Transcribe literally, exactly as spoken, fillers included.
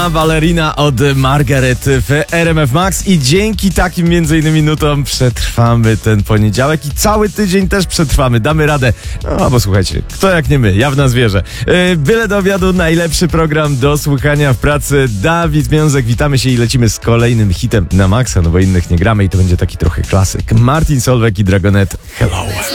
Ballerina od Margaret w R M F Max i dzięki takim między innymi nutom przetrwamy ten poniedziałek i cały tydzień też przetrwamy, damy radę. No bo słuchajcie, kto jak nie my, ja w nas wierzę. Yy, byle do obiadu, najlepszy program do słuchania w pracy. Dawid Miązek, witamy się i lecimy z kolejnym hitem na maksa, no bo innych nie gramy i to będzie taki trochę klasyk. Martin Solveig i Dragonet, Hello.